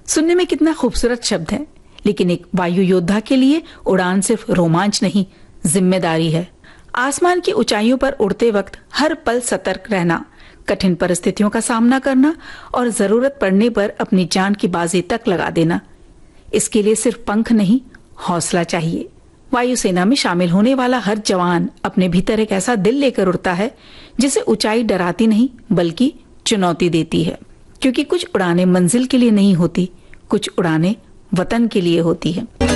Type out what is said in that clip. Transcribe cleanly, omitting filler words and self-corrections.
सुनने में कितना खूबसूरत शब्द है, लेकिन एक वायु योद्धा के लिए उड़ान सिर्फ रोमांच नहीं, जिम्मेदारी है। आसमान की ऊंचाइयों पर उड़ते वक्त हर पल सतर्क रहना, कठिन परिस्थितियों का सामना करना और जरूरत पड़ने पर अपनी जान की बाजी तक लगा देना। इसके लिए सिर्फ पंख नहीं, हौसला चाहिए। वायुसेना में शामिल होने वाला हर जवान अपने भीतर एक ऐसा दिल लेकर उड़ता है जिसे ऊंचाई डराती नहीं बल्कि चुनौती देती है। क्योंकि कुछ उड़ानें मंजिल के लिए नहीं होती, कुछ उड़ानें वतन के लिए होती है।